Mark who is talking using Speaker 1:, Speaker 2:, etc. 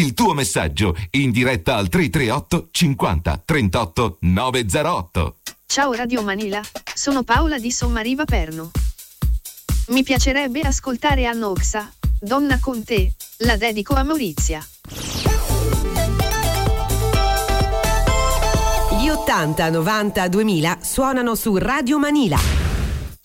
Speaker 1: il tuo messaggio in diretta al 338 50 38 908.
Speaker 2: Ciao Radio Manila, sono Paola di Sommariva Perno. Mi piacerebbe ascoltare Annoxa, Donna con te, la dedico a Maurizia.
Speaker 3: Gli 80, 90, 2000 suonano su Radio Manila.